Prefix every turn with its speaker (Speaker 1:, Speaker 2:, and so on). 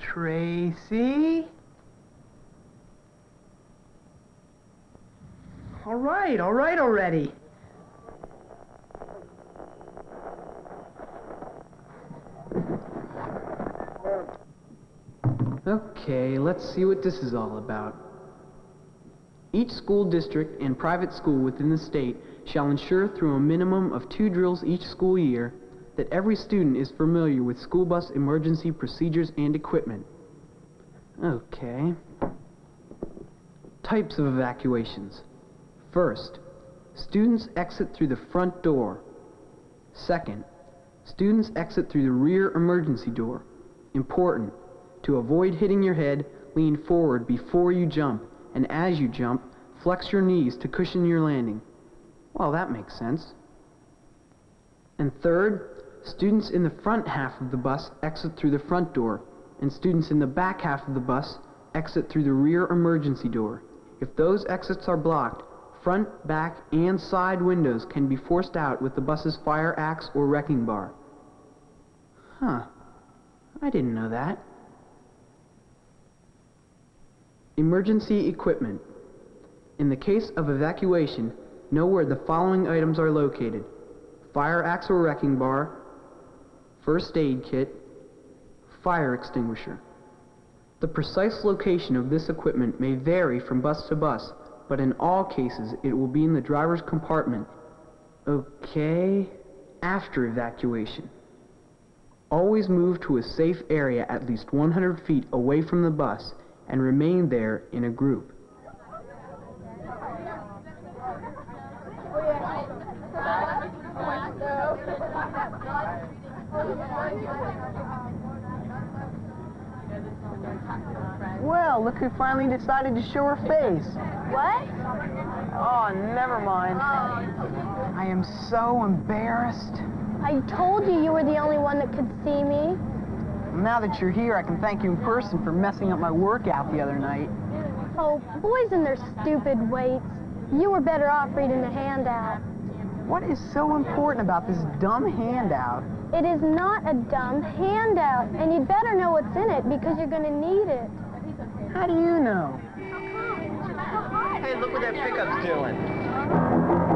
Speaker 1: Tracy? All right already. Okay, let's see what this is all about. Each school district and private school within the state shall ensure through a minimum of 2 drills each school year that every student is familiar with school bus emergency procedures and equipment. Okay. Types of evacuations. First, students exit through the front door. Second, students exit through the rear emergency door. Important. To avoid hitting your head, lean forward before you jump, and as you jump, flex your knees to cushion your landing. Well, that makes sense. And third, students in the front half of the bus exit through the front door, and students in the back half of the bus exit through the rear emergency door. If those exits are blocked, front, back, and side windows can be forced out with the bus's fire axe or wrecking bar. Huh. I didn't know that. Emergency equipment. In the case of evacuation, know where the following items are located: fire axe or wrecking bar, first aid kit, fire extinguisher. The precise location of this equipment may vary from bus to bus, but in all cases it will be in the driver's compartment. Okay, after evacuation. Always move to a safe area at least 100 feet away from the bus and remain there in a group.
Speaker 2: Well, look who finally decided to show her face.
Speaker 3: What?
Speaker 2: Oh, never mind. I am so embarrassed.
Speaker 3: I told you you were the only one that could see me.
Speaker 2: Now that you're here, I can thank you in person for messing up my workout the other night.
Speaker 3: Oh, boys and their stupid weights. You were better off reading the handout.
Speaker 2: What is so important about this dumb handout?
Speaker 3: It is not a dumb handout, and you'd better know what's in it because you're going to need it.
Speaker 2: How do you know?
Speaker 1: Hey, look what that pickup's doing.